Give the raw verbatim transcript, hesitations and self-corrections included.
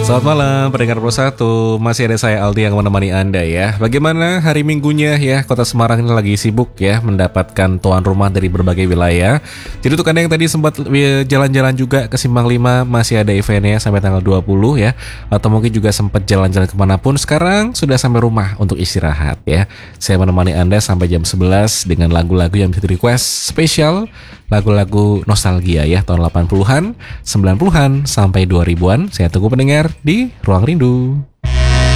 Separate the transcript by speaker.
Speaker 1: Selamat malam pendengar Pro satu. Masih ada saya Aldi yang menemani Anda ya. Bagaimana hari Minggunya ya? Kota Semarang ini lagi sibuk ya mendapatkan tuan rumah dari berbagai wilayah. Jadi untuk Anda yang tadi sempat jalan-jalan juga ke Simpang lima, masih ada eventnya sampai tanggal dua puluh ya. Atau mungkin juga sempat jalan-jalan kemanapun, sekarang sudah sampai rumah untuk istirahat ya. Saya menemani Anda sampai jam sebelas dengan lagu-lagu yang bisa di request spesial, lagu-lagu nostalgia ya, tahun delapan puluhan, sembilan puluhan sampai dua ribuan. Saya tunggu pendengar di Ruang Rindu.